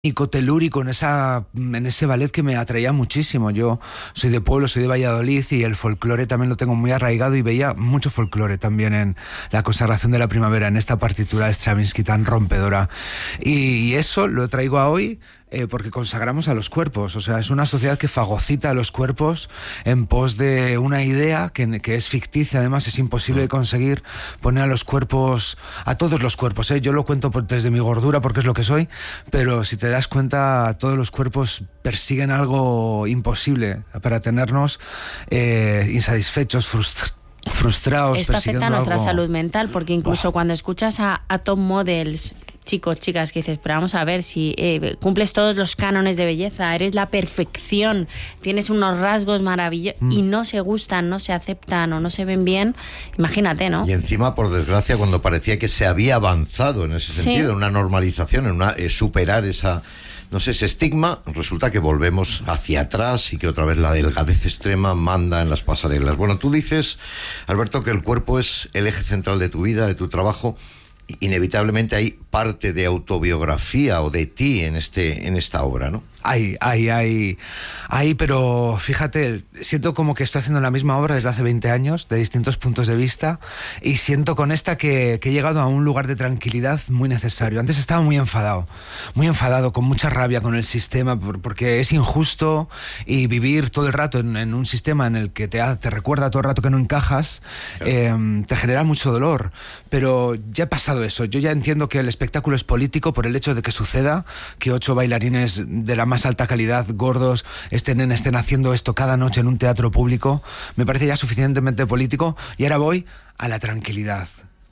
telúrico en ese ballet que me atraía muchísimo. Yo soy de pueblo, soy de Valladolid y el folclore también lo tengo muy arraigado y veía mucho folclore también en La consagración de la primavera, en esta partitura de Stravinsky tan rompedora. Y eso lo traigo a hoy porque consagramos a los cuerpos. O sea, es una sociedad que fagocita a los cuerpos en pos de una idea que es ficticia. Además, es imposible de conseguir poner a los cuerpos, a todos los cuerpos, Yo lo cuento desde mi gordura porque es lo que soy, pero si te das cuenta, todos los cuerpos persiguen algo imposible para tenernos insatisfechos, frustrados. Esto afecta a nuestra salud mental, porque incluso cuando escuchas a top models, chicos, chicas, que dices, pero vamos a ver, si cumples todos los cánones de belleza, eres la perfección, tienes unos rasgos maravillosos y no se gustan, no se aceptan o no se ven bien, imagínate, ¿no? Y encima, por desgracia, cuando parecía que se había avanzado en ese sentido, en una normalización, en superar ese estigma, resulta que volvemos hacia atrás y que otra vez la delgadez extrema manda en las pasarelas. Bueno, tú dices, Alberto, que el cuerpo es el eje central de tu vida, de tu trabajo. Inevitablemente hay parte de autobiografía o de ti en esta obra, ¿no? Hay, pero fíjate, siento como que estoy haciendo la misma obra desde hace 20 años, de distintos puntos de vista, y siento con esta que he llegado a un lugar de tranquilidad muy necesario. Antes estaba muy enfadado, con mucha rabia con el sistema, porque es injusto, y vivir todo el rato en un sistema en el que te recuerda todo el rato que no encajas, te genera mucho dolor. Pero ya he pasado eso, yo ya entiendo que el espectáculo es político por el hecho de que suceda, que 8 bailarines de la más alta calidad, gordos, estén haciendo esto cada noche en un teatro público. Me parece ya suficientemente político, y ahora voy a la tranquilidad,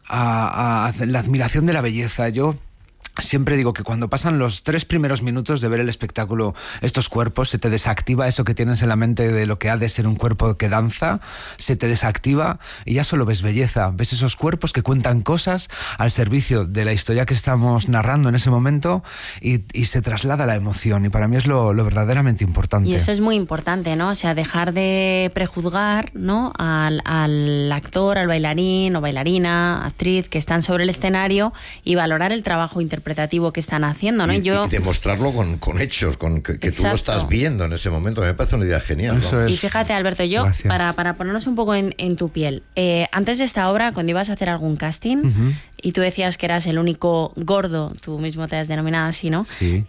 a la admiración de la belleza. Yo siempre digo que cuando pasan los 3 primeros minutos de ver el espectáculo, estos cuerpos, se te desactiva eso que tienes en la mente de lo que ha de ser un cuerpo que danza, se te desactiva y ya solo ves belleza, ves esos cuerpos que cuentan cosas al servicio de la historia que estamos narrando en ese momento, y se traslada la emoción, y para mí es lo verdaderamente importante. Y eso es muy importante, ¿no? O sea, dejar de prejuzgar, ¿no?, al actor, al bailarín o bailarina, actriz que están sobre el escenario, y valorar el trabajo interpretativo que están haciendo, ¿no? Y demostrarlo con hechos, que tú lo estás viendo en ese momento. Me parece una idea genial, ¿no? Y fíjate, Alberto, yo, para ponernos un poco en tu piel, antes de esta obra, cuando ibas a hacer algún casting, y tú decías que eras el único gordo, tú mismo te has denominado así, ¿no? Sí.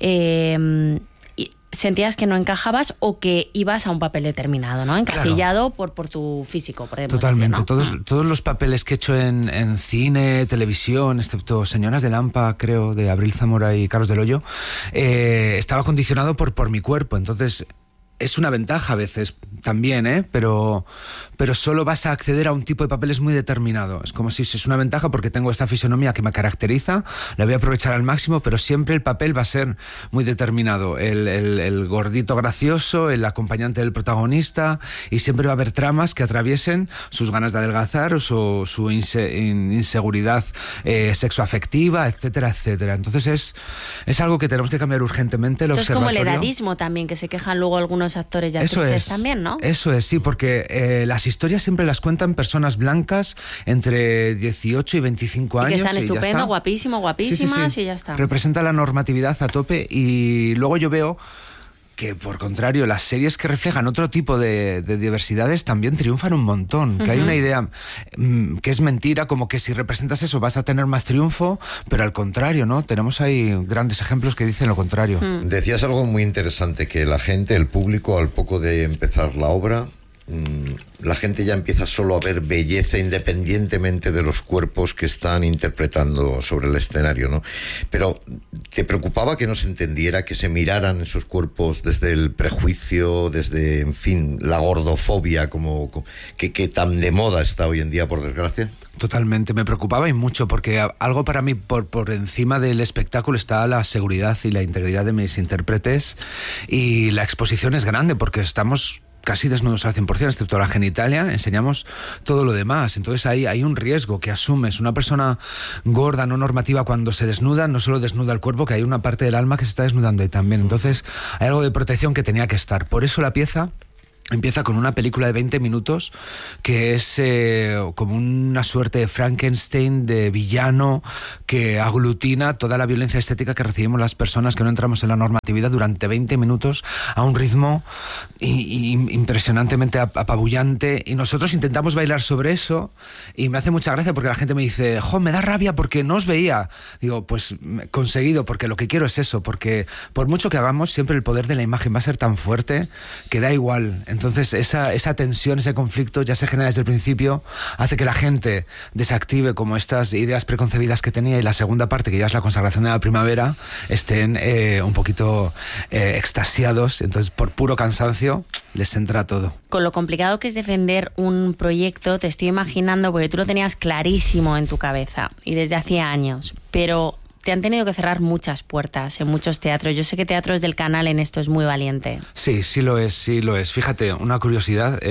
¿Sentías que no encajabas o que ibas a un papel determinado, ¿no? Encasillado por tu físico, por ejemplo. Totalmente. Decir, ¿no? Todos los papeles que he hecho en cine, televisión, excepto Señoras de Lampa, creo, de Abril Zamora y Carlos del Hoyo, estaba condicionado por mi cuerpo. Entonces, es una ventaja a veces también, pero solo vas a acceder a un tipo de papeles muy determinado. Es como si es una ventaja porque tengo esta fisonomía que me caracteriza, la voy a aprovechar al máximo, pero siempre el papel va a ser muy determinado. El gordito gracioso, el acompañante del protagonista, y siempre va a haber tramas que atraviesen sus ganas de adelgazar o su inseguridad sexoafectiva, etcétera, etcétera. Entonces es algo que tenemos que cambiar urgentemente. Esto es como el edadismo también, que se quejan luego algunos actores y actrices también, ¿no? Eso es, sí, porque las historias siempre las cuentan personas blancas entre 18 y 25 años. Y que están estupendo, guapísimas, sí. Y ya está. Representa la normatividad a tope, y luego yo veo que, por contrario, las series que reflejan otro tipo de diversidades también triunfan un montón. Que hay una idea que es mentira, como que si representas eso vas a tener más triunfo, pero al contrario, ¿no? Tenemos ahí grandes ejemplos que dicen lo contrario. Decías algo muy interesante, que la gente, el público, al poco de empezar la obra, la gente ya empieza solo a ver belleza independientemente de los cuerpos que están interpretando sobre el escenario, ¿no? Pero ¿te preocupaba que no se entendiera, que se miraran esos cuerpos desde el prejuicio, desde, en fin, la gordofobia, que tan de moda está hoy en día, por desgracia? Totalmente, me preocupaba y mucho, porque algo para mí por encima del espectáculo está la seguridad y la integridad de mis intérpretes, y la exposición es grande porque estamos casi desnudos al 100%, excepto la genitalia, enseñamos todo lo demás. Entonces hay un riesgo que asumes. Una persona gorda, no normativa, cuando se desnuda, no solo desnuda el cuerpo, que hay una parte del alma que se está desnudando ahí también. Entonces hay algo de protección que tenía que estar. Por eso la pieza Empieza con una película de 20 minutos que es como una suerte de Frankenstein, de villano, que aglutina toda la violencia estética que recibimos las personas que no entramos en la normatividad durante 20 minutos a un ritmo impresionantemente apabullante. Y nosotros intentamos bailar sobre eso y me hace mucha gracia porque la gente me dice, jo, me da rabia porque no os veía. Digo, pues conseguido, porque lo que quiero es eso, porque por mucho que hagamos, siempre el poder de la imagen va a ser tan fuerte que da igual. Entonces esa tensión, ese conflicto ya se genera desde el principio, hace que la gente desactive como estas ideas preconcebidas que tenía, y la segunda parte, que ya es la consagración de la primavera, estén un poquito extasiados. Entonces por puro cansancio les entra todo. Con lo complicado que es defender un proyecto, te estoy imaginando, porque tú lo tenías clarísimo en tu cabeza y desde hacía años, pero te han tenido que cerrar muchas puertas en muchos teatros. Yo sé que Teatros del Canal en esto es muy valiente. Sí, sí lo es. Fíjate, una curiosidad.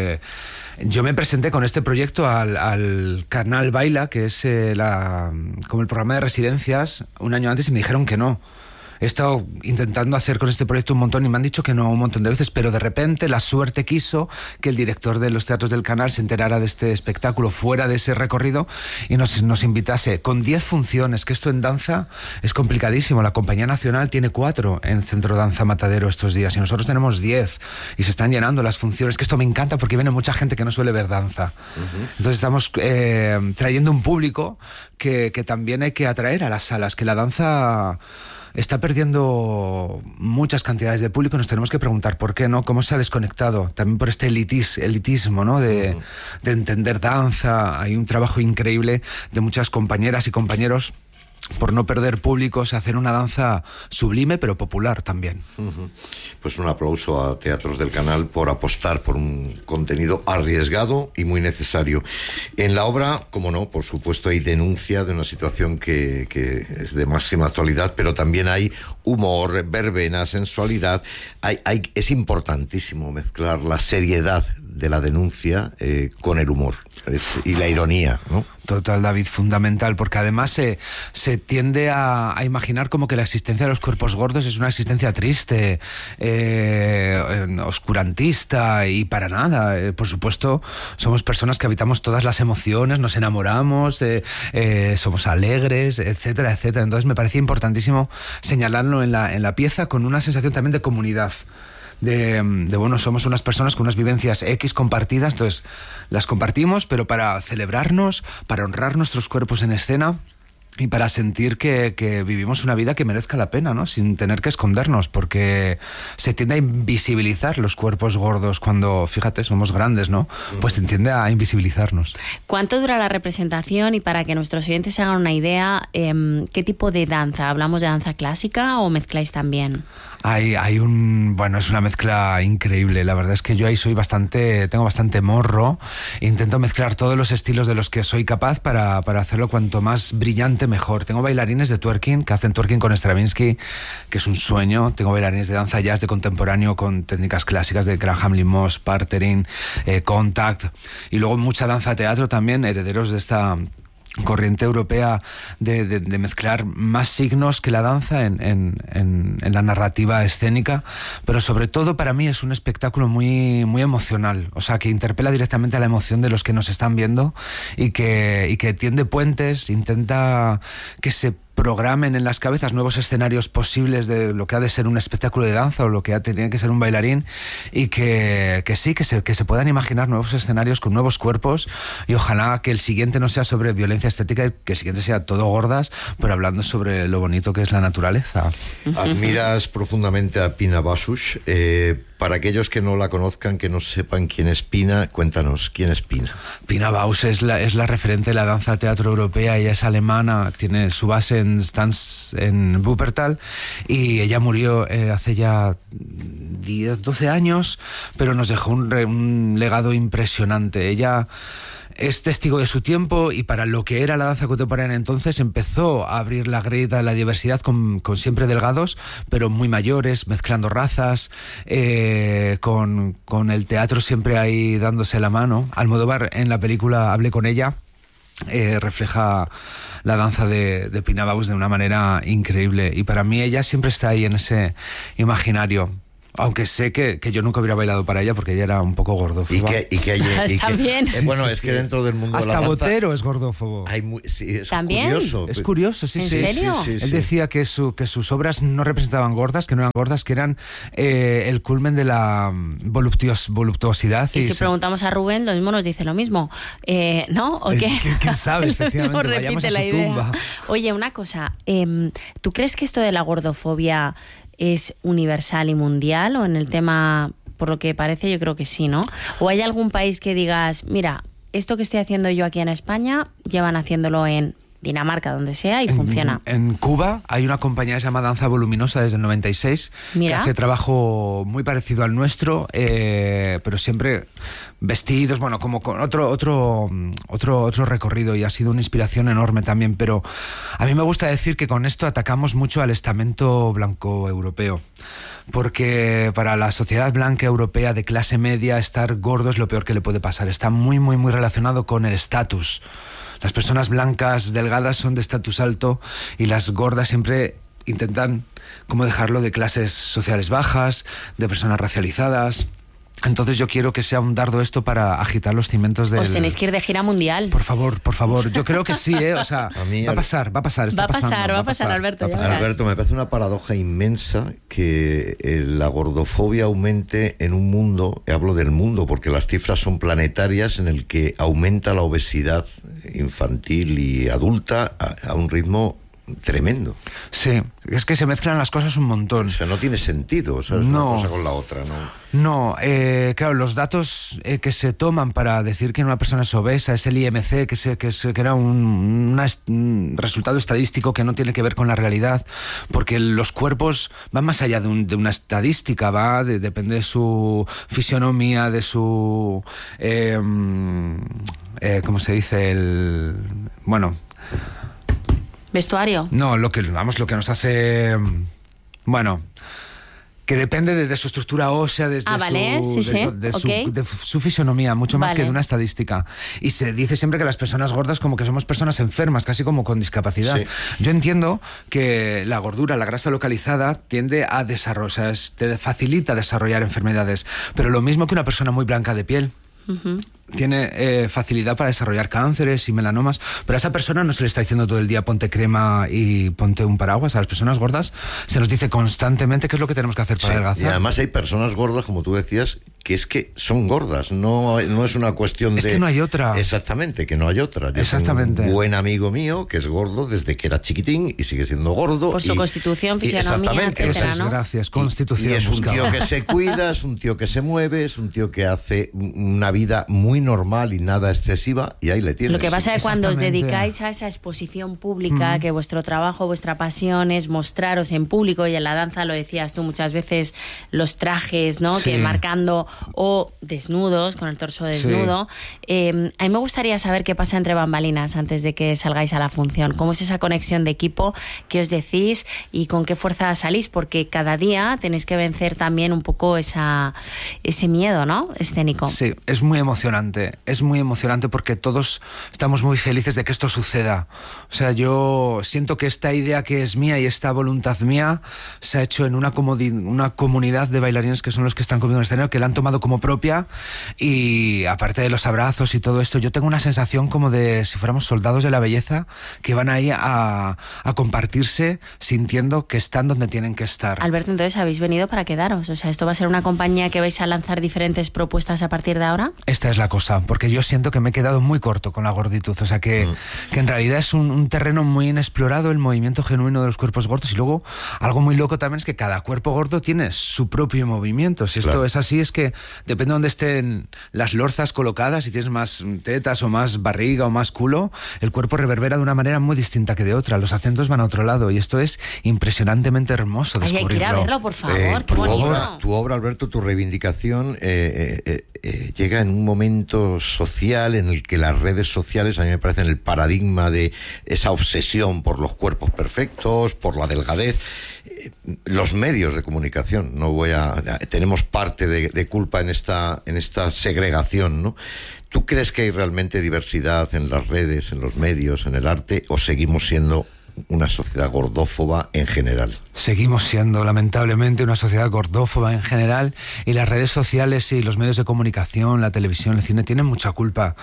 Yo me presenté con este proyecto al Canal Baila, que es como el programa de residencias, un año antes, y me dijeron que no. He estado intentando hacer con este proyecto un montón y me han dicho que no un montón de veces, pero de repente la suerte quiso que el director de los Teatros del Canal se enterara de este espectáculo fuera de ese recorrido y nos invitase con 10 funciones, que esto en danza es complicadísimo. La Compañía Nacional tiene 4 en Centro Danza Matadero estos días y nosotros tenemos 10 y se están llenando las funciones, que esto me encanta porque viene mucha gente que no suele ver danza. Entonces estamos trayendo un público que también hay que atraer a las salas, que la danza está perdiendo muchas cantidades de público. Nos tenemos que preguntar por qué, ¿no? Cómo se ha desconectado también por este elitismo, ¿no? De entender danza. Hay un trabajo increíble de muchas compañeras y compañeros por no perder públicos, hacer una danza sublime pero popular también. Pues un aplauso a Teatros del Canal por apostar por un contenido arriesgado y muy necesario. En la obra, como no, por supuesto hay denuncia de una situación que es de máxima actualidad, pero también hay humor, verbena, sensualidad. Es importantísimo mezclar la seriedad de la denuncia con el humor y la ironía, ¿no? Total, David, fundamental, porque además se tiende a imaginar como que la existencia de los cuerpos gordos es una existencia triste, oscurantista, y para nada. Por supuesto, somos personas que habitamos todas las emociones, nos enamoramos, somos alegres, etcétera, etcétera. Entonces me parecía importantísimo señalarlo en la pieza con una sensación también de comunidad. Bueno, somos unas personas con unas vivencias X compartidas, entonces las compartimos, pero para celebrarnos, para honrar nuestros cuerpos en escena y para sentir que vivimos una vida que merezca la pena, ¿no? Sin tener que escondernos, porque se tiende a invisibilizar los cuerpos gordos cuando, fíjate, somos grandes, ¿no? Pues se tiende a invisibilizarnos. ¿Cuánto dura la representación? Y para que nuestros oyentes se hagan una idea, ¿qué tipo de danza? ¿Hablamos de danza clásica o mezcláis también? Bueno, es una mezcla increíble. La verdad es que yo ahí tengo bastante morro. Intento mezclar todos los estilos de los que soy capaz para hacerlo cuanto más brillante mejor. Tengo bailarines de twerking que hacen twerking con Stravinsky, que es un sueño. Tengo bailarines de danza jazz de contemporáneo con técnicas clásicas de Graham Limos, Partering, Contact, y luego mucha danza teatro también, herederos de esta corriente europea de mezclar más signos que la danza en la narrativa escénica, pero sobre todo para mí es un espectáculo muy, muy emocional, o sea, que interpela directamente a la emoción de los que nos están viendo y que tiende puentes, intenta que se programen en las cabezas nuevos escenarios posibles de lo que ha de ser un espectáculo de danza o lo que tiene que ser un bailarín, y que se puedan imaginar nuevos escenarios con nuevos cuerpos, y ojalá que el siguiente no sea sobre violencia estética y que el siguiente sea todo gordas, pero hablando sobre lo bonito que es la naturaleza. Admiras profundamente a Pina Bausch. Para aquellos que no la conozcan, que no sepan quién es Pina, cuéntanos, ¿quién es Pina? Pina Bausch es la referente de la danza teatro europea. Ella es alemana, tiene su base en Wuppertal, y ella murió hace ya 12 años, pero nos dejó un legado impresionante. Ella es testigo de su tiempo, y para lo que era la danza contemporánea entonces empezó a abrir la grieta de la diversidad con siempre delgados, pero muy mayores, mezclando razas, con el teatro siempre ahí dándose la mano. Almodóvar, en la película Hablé con ella, refleja la danza de Pina Bausch de una manera increíble, y para mí ella siempre está ahí en ese imaginario. Aunque sé que yo nunca hubiera bailado para ella porque ella era un poco gordófoba. También. Bueno, es que dentro del mundo de la danza... Hasta Botero es gordófobo. Sí, es ¿También? curioso. Es curioso, sí. ¿En serio? Sí. Él decía que sus obras no representaban gordas, que no eran gordas, que eran el culmen de la voluptuosidad. Y si preguntamos a Rubén, lo mismo nos dice lo mismo, ¿no? ¿O qué? ¿Quién sabe? Efectivamente, vayamos a su tumba. Oye, una cosa, ¿tú crees que esto de la gordofobia es universal y mundial, o en el tema, por lo que parece, yo creo que sí, ¿no? ¿O hay algún país que digas, mira, esto que estoy haciendo yo aquí en España, llevan haciéndolo en Dinamarca, donde sea, y funciona? En Cuba hay una compañía que se llama Danza Voluminosa desde el 96, Mira. que hace trabajo muy parecido al nuestro, pero siempre vestidos, bueno, como con otro recorrido, y ha sido una inspiración enorme también. Pero a mí me gusta decir que con esto atacamos mucho al estamento blanco europeo, porque para la sociedad blanca europea de clase media estar gordo es lo peor que le puede pasar. Está muy relacionado con el estatus. Las personas blancas delgadas son de estatus alto y las gordas siempre intentan como dejarlo de clases sociales bajas, de personas racializadas. Entonces yo quiero que sea un dardo esto para agitar los cimientos del... Os tenéis que ir de gira mundial. Por favor. Yo creo que sí, ¿eh? O sea, va a pasar, está pasando. Va a pasar, Alberto. Ya verás. Alberto, me parece una paradoja inmensa que la gordofobia aumente en un mundo, hablo del mundo porque las cifras son planetarias, en el que aumenta la obesidad infantil y adulta a un ritmo tremendo. Sí, es que se mezclan las cosas un montón. O sea, no tiene sentido, ¿sabes? No. Una cosa con la otra, ¿no? No, claro, los datos que se toman para decir que una persona es obesa es el IMC, que era un resultado estadístico que no tiene que ver con la realidad, porque los cuerpos van más allá de una estadística, depende de su fisionomía, de su... ¿cómo se dice? ¿Vestuario? No, lo que nos hace... Bueno, que depende de su estructura ósea, de su fisionomía, mucho más que de una estadística. Y se dice siempre que las personas gordas como que somos personas enfermas, casi como con discapacidad. Sí. Yo entiendo que la gordura, la grasa localizada, tiende a desarrollar, te facilita desarrollar enfermedades, pero lo mismo que una persona muy blanca de piel. Uh-huh. Tiene facilidad para desarrollar cánceres y melanomas, pero a esa persona no se le está diciendo todo el día ponte crema y ponte un paraguas. A las personas gordas se nos dice constantemente qué es lo que tenemos que hacer para adelgazar. Y además hay personas gordas, como tú decías, que es que son gordas, no es una cuestión es que no hay otra. Exactamente, que no hay otra. Yo Exactamente. tengo un buen amigo mío que es gordo desde que era chiquitín y sigue siendo gordo. Por su constitución, fisionomía, etcétera, ¿no? Gracias, constitución. Y es un tío que se cuida, es un tío que se mueve, es un tío que hace una vida muy normal y nada excesiva, y ahí le tienes. Lo que pasa es que cuando os dedicáis a esa exposición pública, que vuestro trabajo, vuestra pasión es mostraros en público, y en la danza lo decías tú muchas veces, los trajes, ¿no? Sí. Que marcando, o desnudos, con el torso desnudo. Sí. A mí me gustaría saber qué pasa entre bambalinas antes de que salgáis a la función. ¿Cómo es esa conexión de equipo? ¿Qué os decís? ¿Y con qué fuerza salís? Porque cada día tenéis que vencer también un poco ese miedo, ¿no? Escénico. Sí, es muy emocionante porque todos estamos muy felices de que esto suceda. O sea, yo siento que esta idea que es mía y esta voluntad mía se ha hecho en una comunidad de bailarines que son los que están conmigo en el escenario, que la han tomado como propia, y aparte de los abrazos y todo esto, yo tengo una sensación como de si fuéramos soldados de la belleza que van ahí a compartirse sintiendo que están donde tienen que estar. Alberto, entonces habéis venido para quedaros, o sea, ¿esto va a ser una compañía que vais a lanzar diferentes propuestas a partir de ahora? Esta es la cosa, porque yo siento que me he quedado muy corto con la gorditud, o sea que en realidad es un terreno muy inexplorado, el movimiento genuino de los cuerpos gordos. Y luego algo muy loco también es que cada cuerpo gordo tiene su propio movimiento. Si esto es así, es que depende de dónde estén las lorzas colocadas, si tienes más tetas o más barriga o más culo, el cuerpo reverbera de una manera muy distinta que de otra, los acentos van a otro lado, y esto es impresionantemente hermoso descubrirlo. Hay que ir a verlo, por favor, qué bonito. Tu obra, Alberto, tu reivindicación llega en un momento social en el que las redes sociales a mí me parecen el paradigma de esa obsesión por los cuerpos perfectos, por la delgadez. Los medios de comunicación, tenemos parte de culpa en esta segregación, ¿no? ¿Tú crees que hay realmente diversidad en las redes, en los medios, en el arte, o seguimos siendo una sociedad gordófoba en general? Seguimos siendo, lamentablemente, una sociedad gordófoba en general, y las redes sociales y los medios de comunicación, la televisión, el cine, tienen mucha culpa.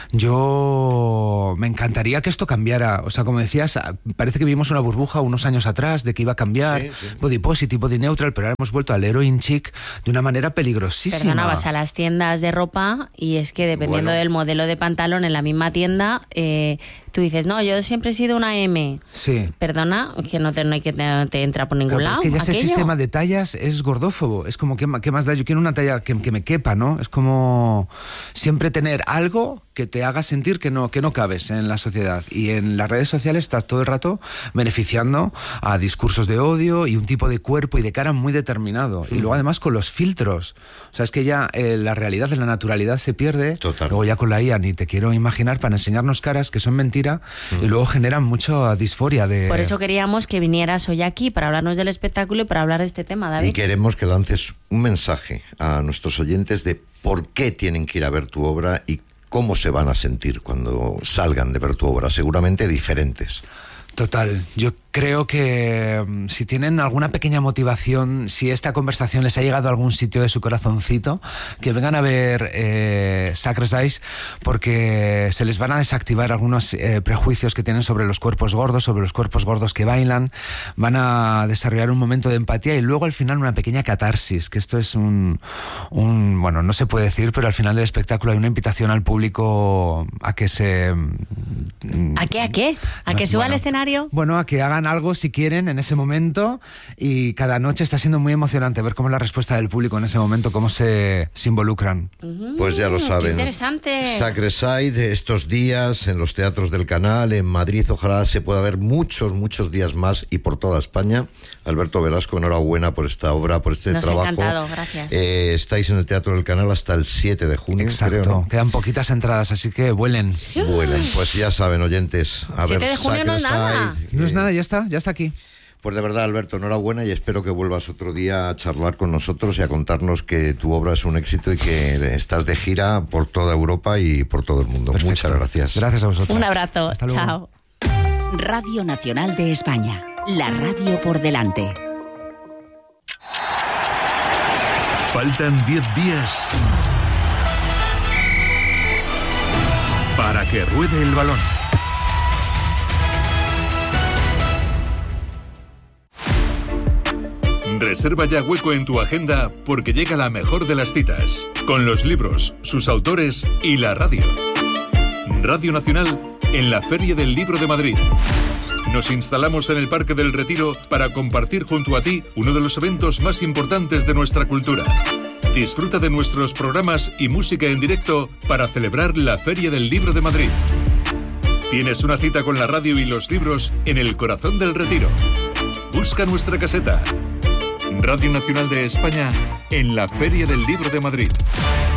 Yo me encantaría que esto cambiara. O sea, como decías, parece que vivimos una burbuja unos años atrás de que iba a cambiar, sí. Body positive, body neutral, pero ahora hemos vuelto al heroin chic de una manera peligrosísima. Perdona, vas a las tiendas de ropa y es que dependiendo del modelo de pantalón en la misma tienda, tú dices, no, yo siempre he sido una M. Sí. Perdona, que no te entra por ningún lado. Es que ya ese sistema de tallas es gordófobo. Es como, ¿qué más da? Yo quiero una talla que me quepa, ¿no? Es como siempre tener algo que te haga sentir que no cabes en la sociedad. Y en las redes sociales estás todo el rato beneficiando a discursos de odio y un tipo de cuerpo y de cara muy determinado. Y luego además con los filtros. O sea, es que ya la realidad de la naturalidad se pierde. Total. Luego ya con la IA ni te quiero imaginar, para enseñarnos caras que son mentira y luego generan mucha disforia de... Por eso queríamos que vinieras hoy aquí para hablarnos del espectáculo y para hablar de este tema, David. Y queremos que lances un mensaje a nuestros oyentes de por qué tienen que ir a ver tu obra y cómo se van a sentir cuando salgan de ver tu obra, seguramente diferentes. Total, yo creo que si tienen alguna pequeña motivación, si esta conversación les ha llegado a algún sitio de su corazoncito, que vengan a ver Sacred Eyes, porque se les van a desactivar algunos prejuicios que tienen sobre los cuerpos gordos que bailan, van a desarrollar un momento de empatía y luego al final una pequeña catarsis, que esto es bueno, no se puede decir, pero al final del espectáculo hay una invitación al público a que se... ¿A qué? ¿A que suba al escenario? Bueno, a que hagan algo si quieren en ese momento, y cada noche está siendo muy emocionante ver cómo es la respuesta del público en ese momento, cómo se involucran. Pues ya lo saben. ¡Qué interesante! Sacred Side estos días en los teatros del Canal, en Madrid, ojalá se pueda ver muchos días más y por toda España. Alberto Velasco, enhorabuena por esta obra, por este trabajo. Nos ha encantado, gracias. Estáis en el Teatro del Canal hasta el 7 de junio. Exacto, creo, ¿no? Quedan poquitas entradas, así que vuelen. Pues ya saben, oyentes. 7 de junio no es nada. No es nada, ya está aquí. Pues de verdad, Alberto, enhorabuena, y espero que vuelvas otro día a charlar con nosotros y a contarnos que tu obra es un éxito y que estás de gira por toda Europa y por todo el mundo. Perfecto. Muchas gracias. Gracias a vosotros. Un abrazo. Hasta luego. Chao. Radio Nacional de España. La radio por delante. Faltan 10 días para que ruede el balón. Reserva ya hueco en tu agenda porque llega la mejor de las citas, con los libros, sus autores y la radio. Radio Nacional en la Feria del Libro de Madrid. Nos instalamos en el Parque del Retiro para compartir junto a ti uno de los eventos más importantes de nuestra cultura. Disfruta de nuestros programas y música en directo para celebrar la Feria del Libro de Madrid. Tienes una cita con la radio y los libros en el corazón del Retiro. Busca nuestra caseta. Radio Nacional de España en la Feria del Libro de Madrid.